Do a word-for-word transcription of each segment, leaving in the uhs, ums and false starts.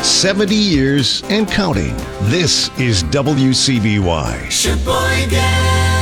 seventy years and counting. This is W C B Y. Sheboygan.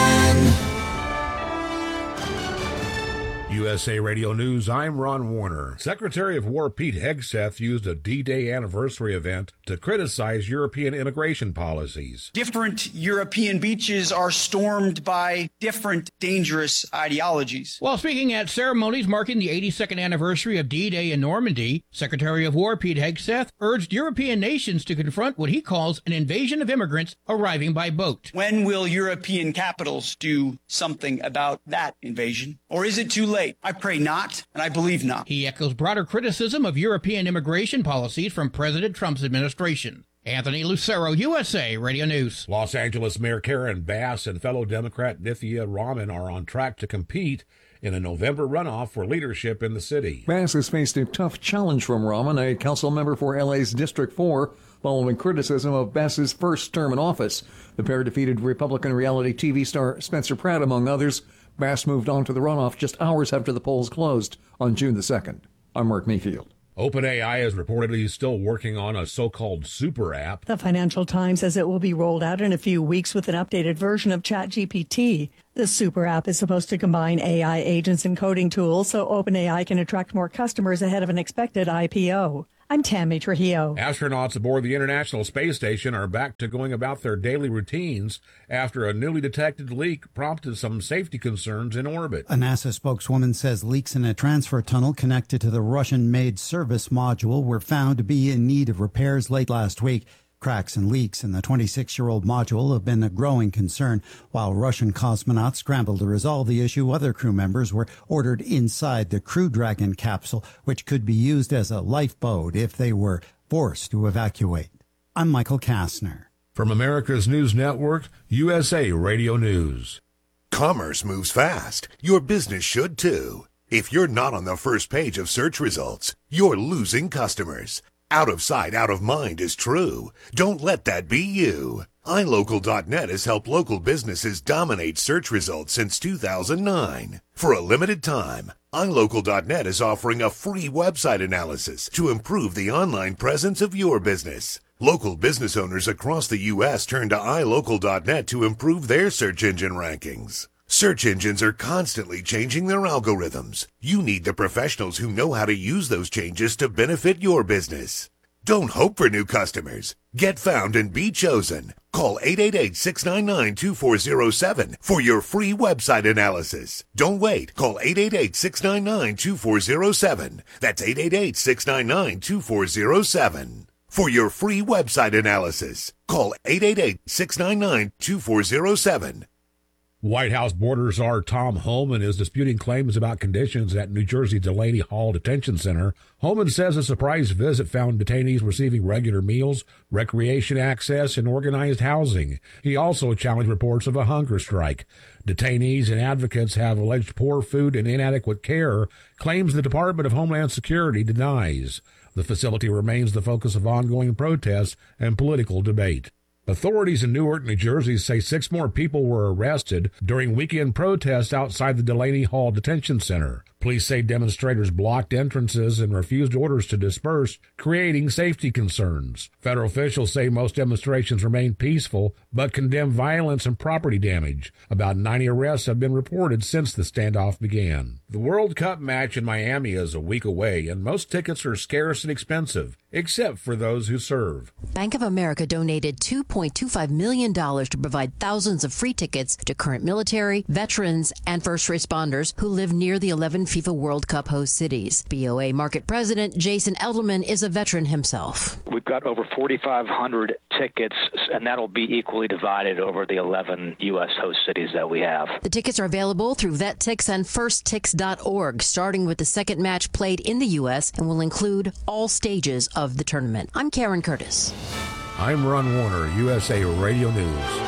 U S A Radio News, I'm Ron Warner. Secretary of War Pete Hegseth used a D-Day anniversary event to criticize European immigration policies. Different European beaches are stormed by different dangerous ideologies. While speaking at ceremonies marking the eighty-second anniversary of D-Day in Normandy, Secretary of War Pete Hegseth urged European nations to confront what he calls an invasion of immigrants arriving by boat. When will European capitals do something about that invasion? Or is it too late? I pray not, and I believe not. He echoes broader criticism of European immigration policies from President Trump's administration. Anthony Lucero, U S A Radio News. Los Angeles Mayor Karen Bass and fellow Democrat Nithya Raman are on track to compete in a November runoff for leadership in the city. Bass has faced a tough challenge from Raman, a council member for L A's District four, following criticism of Bass's first term in office. The pair defeated Republican reality T V star Spencer Pratt, among others. Bass moved on to the runoff just hours after the polls closed on June the second. I'm Mark Mayfield. OpenAI is reportedly still working on a so-called super app. The Financial Times says it will be rolled out in a few weeks with an updated version of ChatGPT. The super app is supposed to combine A I agents and coding tools so OpenAI can attract more customers ahead of an expected I P O. I'm Tammy Trujillo. Astronauts aboard the International Space Station are back to going about their daily routines after a newly detected leak prompted some safety concerns in orbit. A NASA spokeswoman says leaks in a transfer tunnel connected to the Russian-made service module were found to be in need of repairs late last week. Cracks and leaks in the twenty-six-year-old module have been a growing concern. While Russian cosmonauts scrambled to resolve the issue, other crew members were ordered inside the Crew Dragon capsule, which could be used as a lifeboat if they were forced to evacuate. I'm Michael Kastner. From America's News Network, U S A Radio News. Commerce moves fast. Your business should too. If you're not on the first page of search results, you're losing customers. Out of sight, out of mind is true. Don't let that be you. i local dot net has helped local businesses dominate search results since two thousand nine. For a limited time, i local dot net is offering a free website analysis to improve the online presence of your business. Local business owners across the U S turn to i local dot net to improve their search engine rankings. Search engines are constantly changing their algorithms. You need the professionals who know how to use those changes to benefit your business. Don't hope for new customers. Get found and be chosen. Call eight eight eight, six nine nine, two four zero seven for your free website analysis. Don't wait. Call eight eight eight, six nine nine, two four zero seven. That's eight eight eight, six nine nine, two four zero seven. For your free website analysis, call eight eight eight, six nine nine, two four zero seven. White House border czar Tom Homan is disputing claims about conditions at New Jersey Delaney Hall Detention Center. Homan says a surprise visit found detainees receiving regular meals, recreation access, and organized housing. He also challenged reports of a hunger strike. Detainees and advocates have alleged poor food and inadequate care, claims the Department of Homeland Security denies. The facility remains the focus of ongoing protests and political debate. Authorities in Newark, New Jersey say six more people were arrested during weekend protests outside the Delaney Hall Detention Center. Police say demonstrators blocked entrances and refused orders to disperse, creating safety concerns. Federal officials say most demonstrations remain peaceful, but condemn violence and property damage. About ninety arrests have been reported since the standoff began. The World Cup match in Miami is a week away, and most tickets are scarce and expensive, except for those who serve. Bank of America donated two point two five million dollars to provide thousands of free tickets to current military, veterans, and first responders who live near the eleven FIFA World Cup host cities. B O A Market President Jason Edelman is a veteran himself. We've got over forty-five hundred tickets, and that'll be equally divided over the eleven U S host cities that we have. The tickets are available through VetTix and first tix dot org, starting with the second match played in the U S and will include all stages of the tournament. I'm Karen Curtis. I'm Ron Warner, U S A Radio News.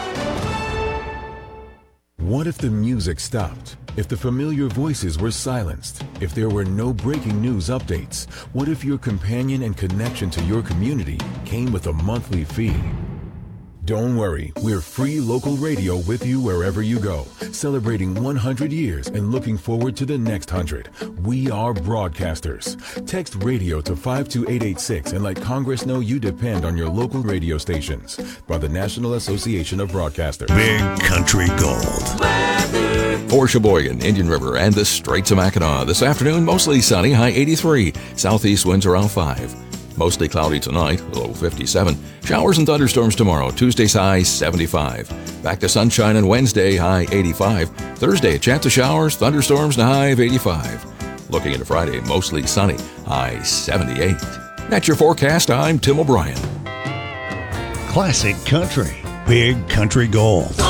What if the music stopped? If the familiar voices were silenced? If there were no breaking news updates? What if your companion and connection to your community came with a monthly fee? Don't worry, we're free local radio with you wherever you go, celebrating one hundred years and looking forward to the next one hundred. We are broadcasters. Text radio to five two eight eight six and let Congress know you depend on your local radio stations. By the National Association of Broadcasters. Big Country Gold. For Sheboygan, Indian River, and the Straits of Mackinac. This afternoon, mostly sunny, high eighty-three. Southeast winds around five. Mostly cloudy tonight, low fifty-seven. Showers and thunderstorms tomorrow. Tuesday's high seventy-five. Back to sunshine on Wednesday, high eighty-five. Thursday, a chance of showers, thunderstorms, and a high of eighty-five. Looking into Friday, mostly sunny, high seventy-eight. That's your forecast. I'm Tim O'Brien. Classic Country. Big Country Gold.